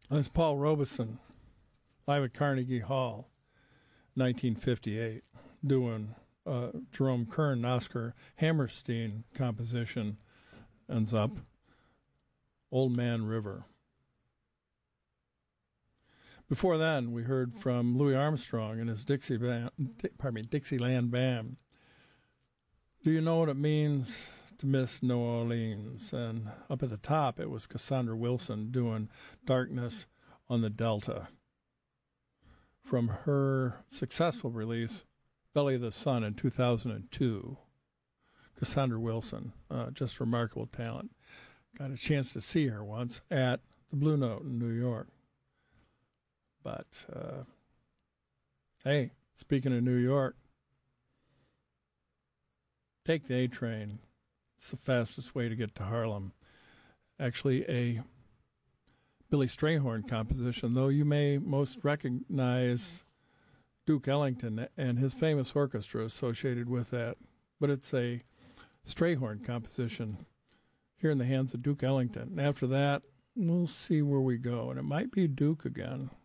That's Paul Robeson, live at Carnegie Hall, 1958, doing Jerome Kern and Oscar Hammerstein composition, ends up, Old Man River. Before that, we heard from Louis Armstrong and his Dixieland Band. Do you know what it means to miss New Orleans? And up at the top, it was Cassandra Wilson doing Darkness on the Delta. From her successful release, Belly of the Sun, in 2002. Cassandra Wilson, just remarkable talent. Got a chance to see her once at the Blue Note in New York. But, hey, speaking of New York, take the A train. It's the fastest way to get to Harlem. Actually, a Billy Strayhorn composition, though you may most recognize Duke Ellington and his famous orchestra associated with that. But it's a Strayhorn composition here in the hands of Duke Ellington. And after that, we'll see where we go. And it might be Duke again.